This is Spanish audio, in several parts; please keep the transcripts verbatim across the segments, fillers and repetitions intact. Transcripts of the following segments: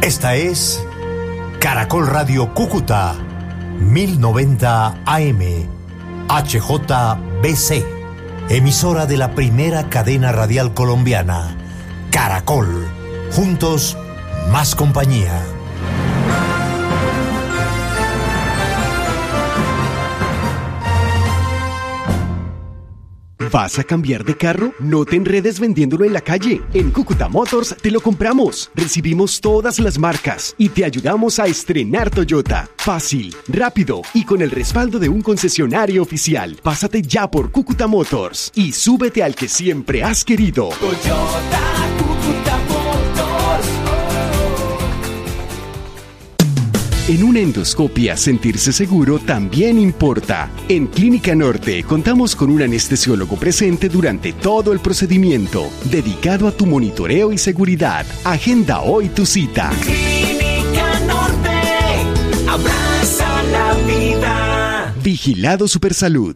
Esta es Caracol Radio Cúcuta, mil noventa A M, H J B C, emisora de la primera cadena radial colombiana, Caracol. Juntos, más compañía. ¿Vas a cambiar de carro? No te enredes vendiéndolo en la calle. En Cúcuta Motors te lo compramos. Recibimos todas las marcas y te ayudamos a estrenar Toyota. Fácil, rápido y con el respaldo de un concesionario oficial. Pásate ya por Cúcuta Motors y súbete al que siempre has querido. Toyota, Cúcuta Motors. En una endoscopia, sentirse seguro también importa. En Clínica Norte contamos con un anestesiólogo presente durante todo el procedimiento, dedicado a tu monitoreo y seguridad. Agenda hoy tu cita. Clínica Norte, abraza la vida. Vigilado Supersalud.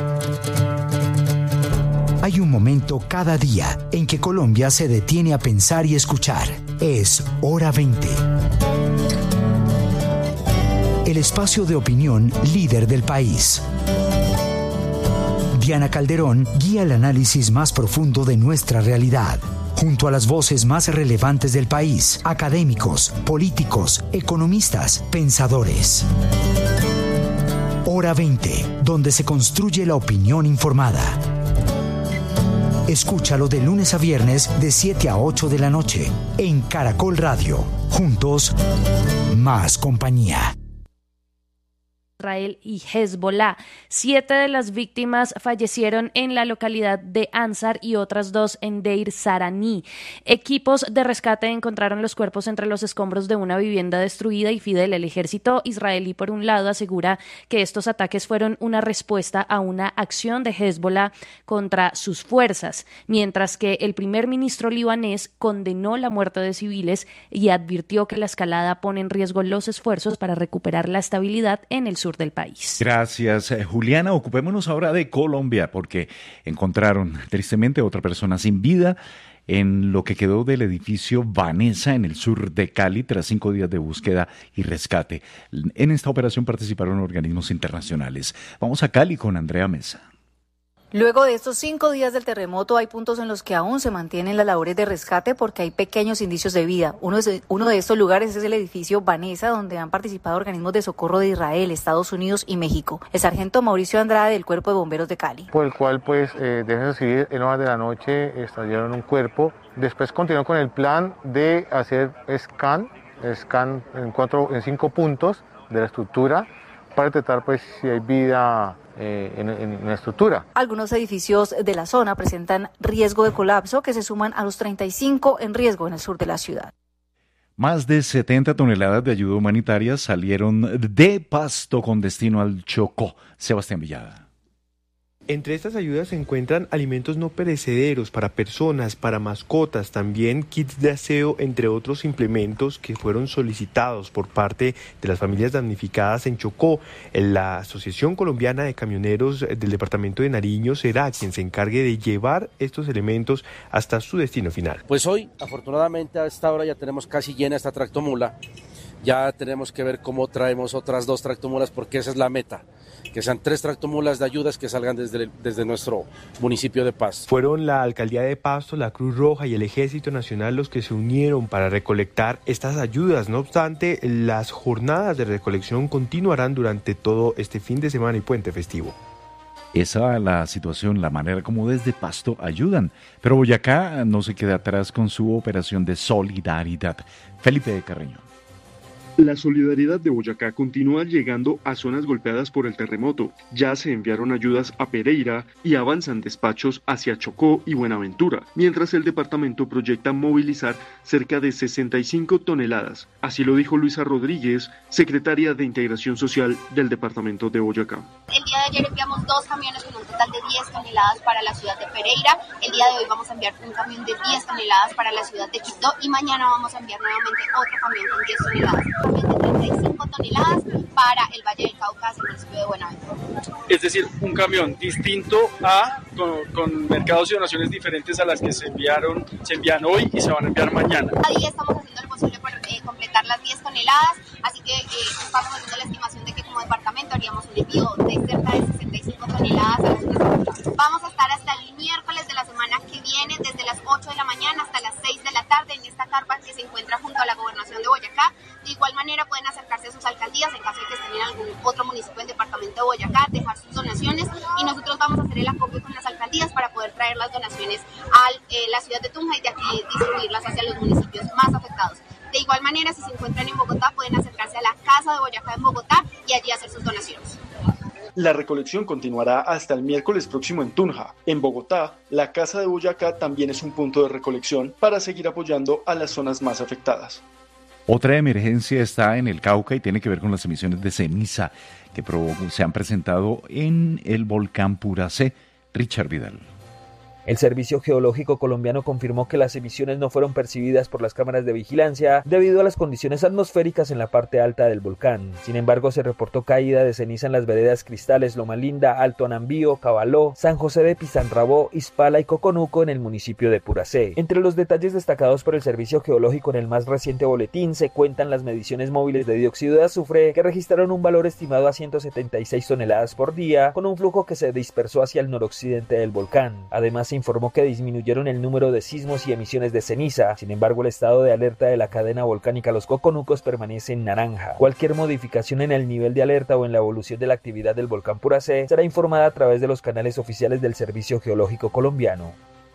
Hay un momento cada día en que Colombia se detiene a pensar y escuchar. Es Hora veinte. El espacio de opinión líder del país. Diana Calderón guía el análisis más profundo de nuestra realidad, junto a las voces más relevantes del país, académicos, políticos, economistas, pensadores. Hora veinte, donde se construye la opinión informada. Escúchalo de lunes a viernes de siete a ocho de la noche en Caracol Radio. Juntos, más compañía. Israel y Hezbollah. Siete de las víctimas fallecieron en la localidad de Ansar y otras dos en Deir Sarani. Equipos de rescate encontraron los cuerpos entre los escombros de una vivienda destruida y Fidel, el ejército israelí, por un lado, asegura que estos ataques fueron una respuesta a una acción de Hezbollah contra sus fuerzas, mientras que el primer ministro libanés condenó la muerte de civiles y advirtió que la escalada pone en riesgo los esfuerzos para recuperar la estabilidad en el sur del país. Gracias, Juliana. Ocupémonos ahora de Colombia, porque encontraron tristemente a otra persona sin vida en lo que quedó del edificio Vanessa en el sur de Cali tras cinco días de búsqueda y rescate. En esta operación participaron organismos internacionales. Vamos a Cali con Andrea Mesa. Luego de estos cinco días del terremoto hay puntos en los que aún se mantienen las labores de rescate porque hay pequeños indicios de vida. Uno de, uno de estos lugares es el edificio Vanessa, donde han participado organismos de socorro de Israel, Estados Unidos y México. El sargento Mauricio Andrade del Cuerpo de Bomberos de Cali. Por el cual, pues, eh, desde civil en horas de la noche extrayeron un cuerpo. Después continuó con el plan de hacer scan, scan en, cuatro, en cinco puntos de la estructura para detectar, pues, si hay vida Eh, en, en la estructura. Algunos edificios de la zona presentan riesgo de colapso que se suman a los treinta y cinco en riesgo en el sur de la ciudad. Más de setenta toneladas de ayuda humanitaria salieron de Pasto con destino al Chocó. Sebastián Villada. Entre estas ayudas se encuentran alimentos no perecederos para personas, para mascotas, también kits de aseo, entre otros implementos que fueron solicitados por parte de las familias damnificadas en Chocó. La Asociación Colombiana de Camioneros del Departamento de Nariño será quien se encargue de llevar estos elementos hasta su destino final. Pues hoy, afortunadamente, a esta hora ya tenemos casi llena esta tractomula. Ya tenemos que ver cómo traemos otras dos tractomulas, porque esa es la meta, que sean tres tractomulas de ayudas que salgan desde, desde nuestro municipio de Pasto. Fueron la Alcaldía de Pasto, la Cruz Roja y el Ejército Nacional los que se unieron para recolectar estas ayudas. No obstante, las jornadas de recolección continuarán durante todo este fin de semana y puente festivo. Esa es la situación, la manera como desde Pasto ayudan. Pero Boyacá no se queda atrás con su operación de solidaridad. Felipe Carreño. La solidaridad de Boyacá continúa llegando a zonas golpeadas por el terremoto. Ya se enviaron ayudas a Pereira y avanzan despachos hacia Chocó y Buenaventura, mientras el departamento proyecta movilizar cerca de sesenta y cinco toneladas. Así lo dijo Luisa Rodríguez, secretaria de Integración Social del departamento de Boyacá. El día de ayer enviamos dos camiones con un total de diez toneladas para la ciudad de Pereira. El día de hoy vamos a enviar un camión de diez toneladas para la ciudad de Quito y mañana vamos a enviar nuevamente otro camión con diez toneladas. De treinta y cinco toneladas para el Valle del Cauca, el municipio de Buenaventura. Es decir, un camión distinto a con, con mercados y donaciones diferentes a las que se enviaron, se envían hoy y se van a enviar mañana. Cada día estamos haciendo lo posible por eh, completar las toneladas, así que eh, estamos haciendo la estimación de que como departamento haríamos un envío de cerca de sesenta y cinco toneladas a la ciudad de Bogotá. Vamos a estar hasta el miércoles de la semana que viene, desde las ocho de la mañana hasta las seis de la tarde en esta carpa que se encuentra junto a la gobernación de Boyacá. De igual manera pueden acercarse a sus alcaldías en caso de que estén en algún otro municipio del departamento de Boyacá, dejar sus donaciones y nosotros vamos a hacer el acopio con las alcaldías para poder traer las donaciones a eh, la ciudad de Tunja y de aquí distribuirlas hacia los municipios más afectados. De igual manera, si se encuentran en Bogotá, pueden acercarse a la Casa de Boyacá en Bogotá y allí hacer sus donaciones. La recolección continuará hasta el miércoles próximo en Tunja. En Bogotá, la Casa de Boyacá también es un punto de recolección para seguir apoyando a las zonas más afectadas. Otra emergencia está en el Cauca y tiene que ver con las emisiones de ceniza que se han presentado en el volcán Puracé. Richard Vidal. El Servicio Geológico Colombiano confirmó que las emisiones no fueron percibidas por las cámaras de vigilancia debido a las condiciones atmosféricas en la parte alta del volcán. Sin embargo, se reportó caída de ceniza en las veredas Cristales, Loma Linda, Alto Anambío, Cabaló, San José de Pizarrabó, Ispala y Coconuco en el municipio de Puracé. Entre los detalles destacados por el Servicio Geológico en el más reciente boletín se cuentan las mediciones móviles de dióxido de azufre que registraron un valor estimado a ciento setenta y seis toneladas por día, con un flujo que se dispersó hacia el noroccidente del volcán. Además, se informó que disminuyeron el número de sismos y emisiones de ceniza. Sin embargo, el estado de alerta de la cadena volcánica Los Coconucos permanece en naranja. Cualquier modificación en el nivel de alerta o en la evolución de la actividad del volcán Puracé será informada a través de los canales oficiales del Servicio Geológico Colombiano.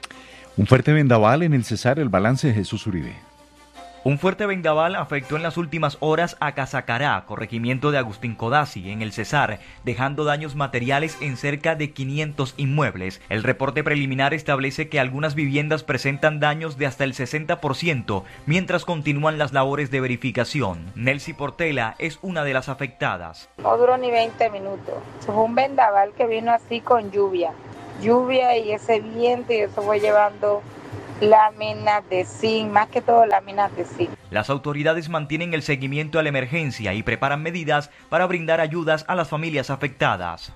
Un fuerte vendaval en el Cesar, el balance de Jesús Uribe. Un fuerte vendaval afectó en las últimas horas a Casacará, corregimiento de Agustín Codazzi, en el Cesar, dejando daños materiales en cerca de quinientos inmuebles. El reporte preliminar establece que algunas viviendas presentan daños de hasta el sesenta por ciento, mientras continúan las labores de verificación. Nelcy Portela es una de las afectadas. No duró ni veinte minutos. Fue un vendaval que vino así con lluvia. Lluvia y ese viento, y eso fue llevando láminas de zinc, más que todo láminas de zinc. Las autoridades mantienen el seguimiento a la emergencia y preparan medidas para brindar ayudas a las familias afectadas.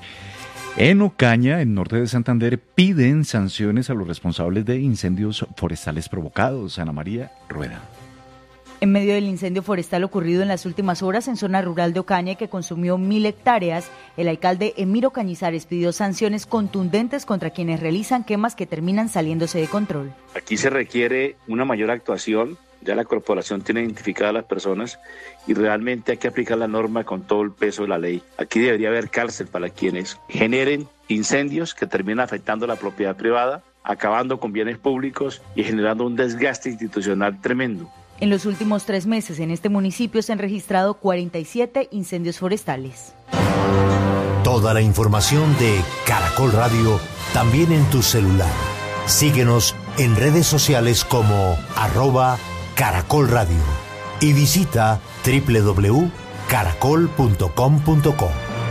En Ocaña, en norte de Santander, piden sanciones a los responsables de incendios forestales provocados. Ana María Rueda. En medio del incendio forestal ocurrido en las últimas horas en zona rural de Ocaña que consumió mil hectáreas, el alcalde Emiro Cañizares pidió sanciones contundentes contra quienes realizan quemas que terminan saliéndose de control. Aquí se requiere una mayor actuación, ya la corporación tiene identificadas a las personas y realmente hay que aplicar la norma con todo el peso de la ley. Aquí debería haber cárcel para quienes generen incendios que terminan afectando la propiedad privada, acabando con bienes públicos y generando un desgaste institucional tremendo. En los últimos tres meses en este municipio se han registrado cuarenta y siete incendios forestales. Toda la información de Caracol Radio también en tu celular. Síguenos en redes sociales como arroba Caracol Radio y visita doble u doble u doble u punto caracol punto com punto co.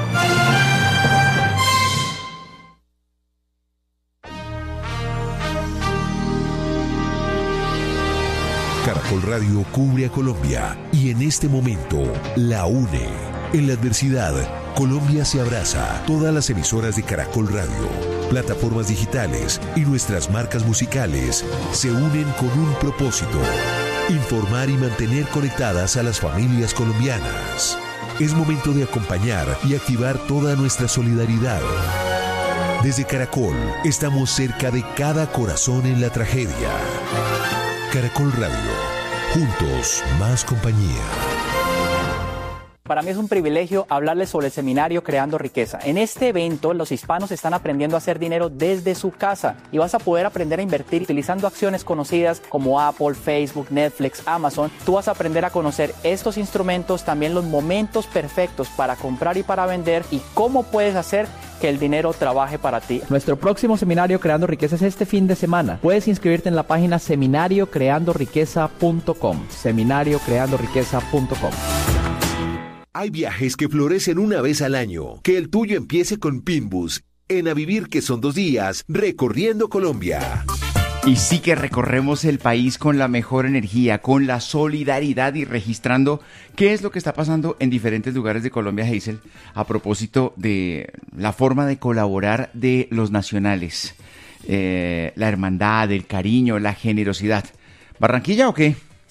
Caracol Radio cubre a Colombia y en este momento la une. En la adversidad, Colombia se abraza. Todas las emisoras de Caracol Radio, plataformas digitales y nuestras marcas musicales se unen con un propósito: informar y mantener conectadas a las familias colombianas. Es momento de acompañar y activar toda nuestra solidaridad. Desde Caracol, estamos cerca de cada corazón en la tragedia. Caracol Radio, juntos más compañía. Para mí es un privilegio hablarles sobre el seminario Creando Riqueza. En este evento, los hispanos están aprendiendo a hacer dinero desde su casa y vas a poder aprender a invertir utilizando acciones conocidas como Apple, Facebook, Netflix, Amazon. Tú vas a aprender a conocer estos instrumentos, también los momentos perfectos para comprar y para vender y cómo puedes hacer que el dinero trabaje para ti. Nuestro próximo seminario Creando Riqueza es este fin de semana. Puedes inscribirte en la página seminario creando riqueza punto com. seminario creando riqueza punto com. Hay viajes que florecen una vez al año. Que el tuyo empiece con Pinbus. En A Vivir, que son dos días, recorriendo Colombia. Y sí que recorremos el país con la mejor energía, con la solidaridad y registrando qué es lo que está pasando en diferentes lugares de Colombia, Hazel, a propósito de la forma de colaborar de los nacionales, eh, la hermandad, el cariño, la generosidad. ¿Barranquilla o qué?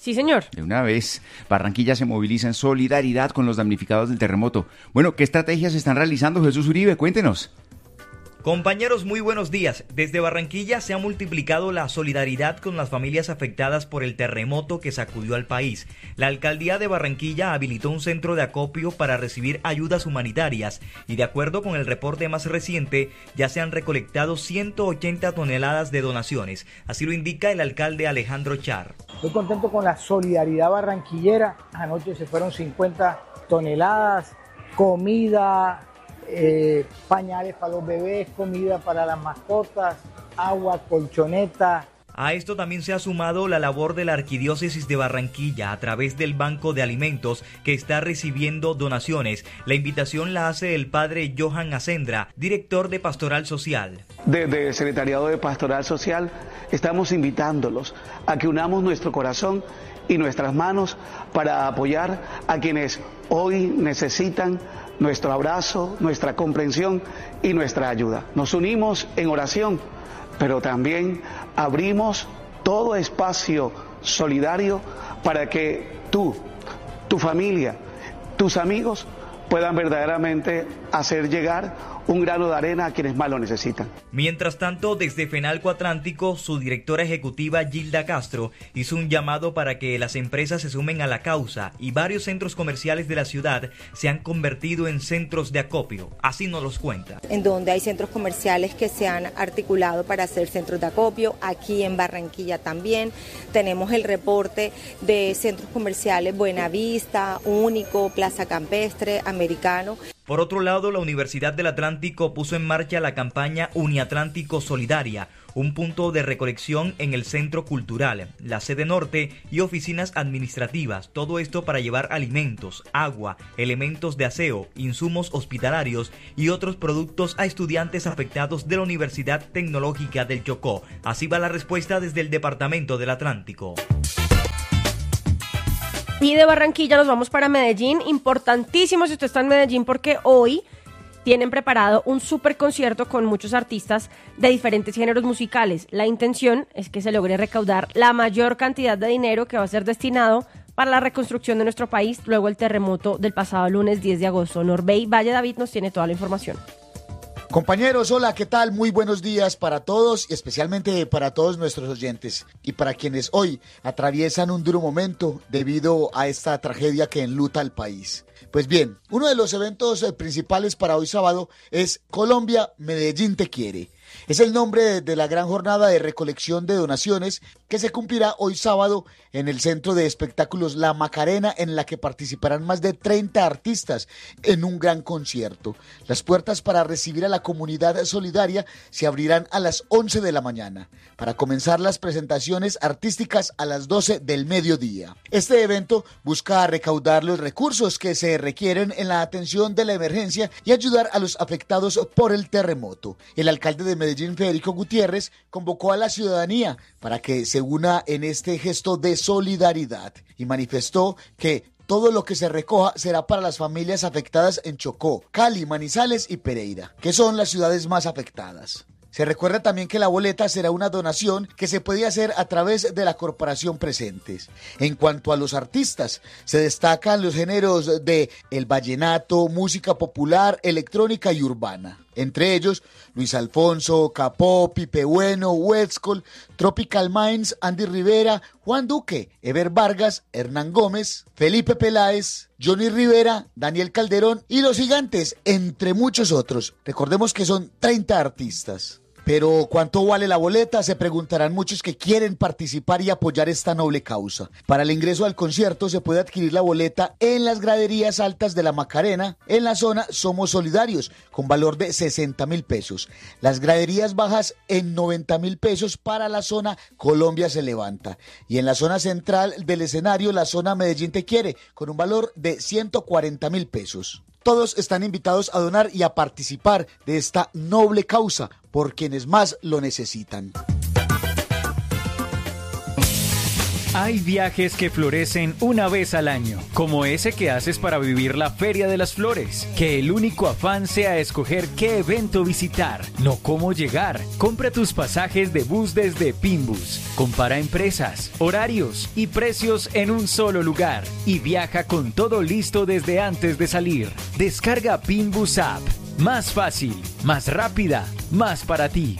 Sí, señor. De una vez, Barranquilla se moviliza en solidaridad con los damnificados del terremoto. Bueno, ¿qué estrategias están realizando, Jesús Uribe? Cuéntenos. Compañeros, muy buenos días. Desde Barranquilla se ha multiplicado la solidaridad con las familias afectadas por el terremoto que sacudió al país. La alcaldía de Barranquilla habilitó un centro de acopio para recibir ayudas humanitarias y de acuerdo con el reporte más reciente, ya se han recolectado ciento ochenta toneladas de donaciones. Así lo indica el alcalde Alejandro Char. Estoy contento con la solidaridad barranquillera. Anoche se fueron cincuenta toneladas, comida, Eh, pañales para los bebés, comida para las mascotas, agua, colchoneta. A esto también se ha sumado la labor de la Arquidiócesis de Barranquilla a través del Banco de Alimentos que está recibiendo donaciones. La invitación la hace el padre Johan Acendra, director de Pastoral Social. Desde el Secretariado de Pastoral Social estamos invitándolos a que unamos nuestro corazón y nuestras manos para apoyar a quienes hoy necesitan nuestro abrazo, nuestra comprensión y nuestra ayuda. Nos unimos en oración, pero también abrimos todo espacio solidario para que tú, tu familia, tus amigos puedan verdaderamente hacer llegar un grano de arena a quienes más lo necesitan. Mientras tanto, desde Fenalco Atlántico, su directora ejecutiva Gilda Castro hizo un llamado para que las empresas se sumen a la causa y varios centros comerciales de la ciudad se han convertido en centros de acopio. Así nos los cuenta. En donde hay centros comerciales que se han articulado para hacer centros de acopio, aquí en Barranquilla también. Tenemos el reporte de centros comerciales Buenavista, Único, Plaza Campestre, Americano. Por otro lado, la Universidad del Atlántico puso en marcha la campaña Uniatlántico Solidaria, un punto de recolección en el Centro Cultural, la sede norte y oficinas administrativas, todo esto para llevar alimentos, agua, elementos de aseo, insumos hospitalarios y otros productos a estudiantes afectados de la Universidad Tecnológica del Chocó. Así va la respuesta desde el Departamento del Atlántico. Y de Barranquilla nos vamos para Medellín, importantísimo si usted está en Medellín porque hoy tienen preparado un super concierto con muchos artistas de diferentes géneros musicales. La intención es que se logre recaudar la mayor cantidad de dinero que va a ser destinado para la reconstrucción de nuestro país luego del terremoto del pasado lunes diez de agosto. Norbey Valle David nos tiene toda la información. Compañeros, hola, ¿qué tal? Muy buenos días para todos y especialmente para todos nuestros oyentes y para quienes hoy atraviesan un duro momento debido a esta tragedia que enluta al país. Pues bien, uno de los eventos principales para hoy sábado es Colombia, Medellín te quiere. Es el nombre de la gran jornada de recolección de donaciones que se cumplirá hoy sábado en el Centro de Espectáculos La Macarena, en la que participarán más de treinta artistas en un gran concierto. Las puertas para recibir a la comunidad solidaria se abrirán a las once de la mañana, para comenzar las presentaciones artísticas a las doce del mediodía. Este evento busca recaudar los recursos que se requieren en la atención de la emergencia y ayudar a los afectados por el terremoto. El alcalde de Medellín, Federico Gutiérrez, convocó a la ciudadanía para que se una en este gesto de solidaridad y manifestó que todo lo que se recoja será para las familias afectadas en Chocó, Cali, Manizales y Pereira, que son las ciudades más afectadas. Se recuerda también que la boleta será una donación que se puede hacer a través de la corporación Presentes. En cuanto a los artistas, se destacan los géneros de el vallenato, música popular, electrónica y urbana. Entre ellos, Luis Alfonso, Capó, Pipe Bueno, Huescol, Tropical Minds, Andy Rivera, Juan Duque, Ever Vargas, Hernán Gómez, Felipe Peláez, Johnny Rivera, Daniel Calderón y Los Gigantes, entre muchos otros. Recordemos que son treinta artistas. Pero ¿cuánto vale la boleta? Se preguntarán muchos que quieren participar y apoyar esta noble causa. Para el ingreso al concierto se puede adquirir la boleta en las graderías altas de la Macarena, en la zona Somos Solidarios, con valor de sesenta mil pesos. Las graderías bajas en noventa mil pesos para la zona Colombia se levanta. Y en la zona central del escenario, la zona Medellín te quiere, con un valor de ciento cuarenta mil pesos. Todos están invitados a donar y a participar de esta noble causa por quienes más lo necesitan. Hay viajes que florecen una vez al año, como ese que haces para vivir la Feria de las Flores. Que el único afán sea escoger qué evento visitar, no cómo llegar. Compra tus pasajes de bus desde Pinbus. Compara empresas, horarios y precios en un solo lugar. Y viaja con todo listo desde antes de salir. Descarga Pinbus App. Más fácil, más rápida, más para ti.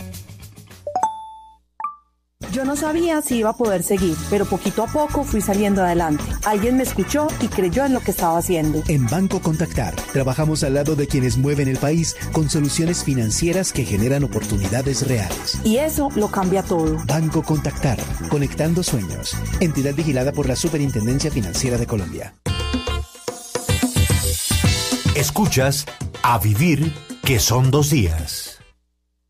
Yo no sabía si iba a poder seguir, pero poquito a poco fui saliendo adelante. Alguien me escuchó y creyó en lo que estaba haciendo. En Banco Contactar, trabajamos al lado de quienes mueven el país con soluciones financieras que generan oportunidades reales. Y eso lo cambia todo. Banco Contactar, conectando sueños. Entidad vigilada por la Superintendencia Financiera de Colombia. Escuchas A Vivir, que son dos días.